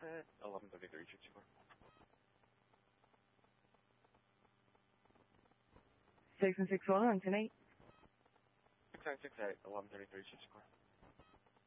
at 1133 64. 6 and 6 1 tonight. 696 at 1133 64.